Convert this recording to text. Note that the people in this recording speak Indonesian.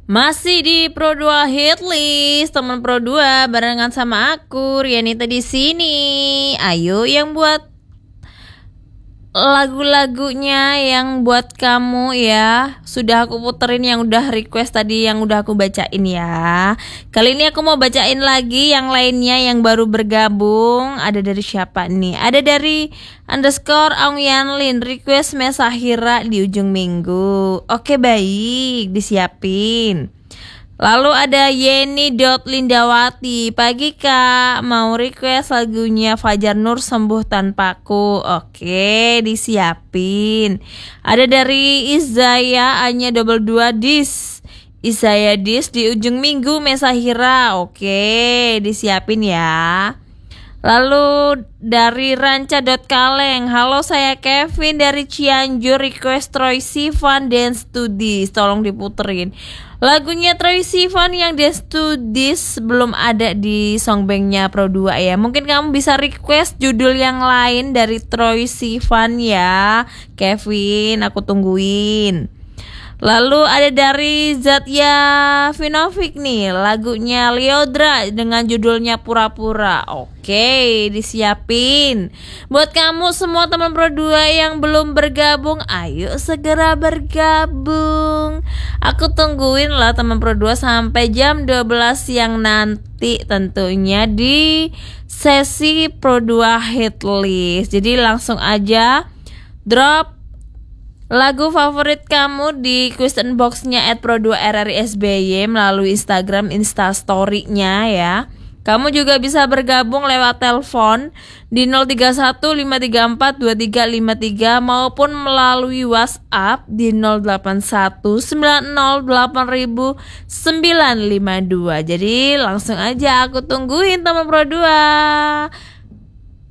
Masih di Pro 2 Hitlist, teman Pro 2 barengan sama aku Rianita di sini. Ayo yang buat lagu-lagunya yang buat kamu ya. Sudah aku puterin yang udah request tadi, yang udah aku bacain ya. Kali ini aku mau bacain lagi yang lainnya yang baru bergabung. Ada dari siapa nih? Ada dari _Aung request Mesahira di ujung minggu. Oke, baik, disiapin. Lalu ada Yeni.Lindawati, pagi kak, mau request lagunya Fajar Nur Sembuh Tanpaku. Oke, disiapin. Ada dari Izaya hanya 22 dis. Izaya dis di ujung minggu Mesahira. Oke, disiapin ya. Lalu dari Ranca.Kaleng, halo saya Kevin dari Cianjur, request Troye Sivan Dance to This, tolong diputerin. Lagunya Troye Sivan yang Dance to This belum ada di songbanknya Pro 2 ya. Mungkin kamu bisa request judul yang lain dari Troye Sivan ya Kevin, aku tungguin. Lalu ada dari Zatya Vinovic nih, lagunya Liodra dengan judulnya Pura-Pura. Oke, disiapin. Buat kamu semua teman Pro 2 yang belum bergabung, ayo segera bergabung. Aku tungguin lah teman Pro 2 sampai jam 12 siang nanti tentunya di sesi Pro 2 Hitlist. Jadi langsung aja drop lagu favorit kamu di question box-nya @pro2rrsby melalui Instagram Instastory-nya ya. Kamu juga bisa bergabung lewat telepon di 03153423353 maupun melalui WhatsApp di 0819080952. Jadi langsung aja aku tungguin teman Pro 2.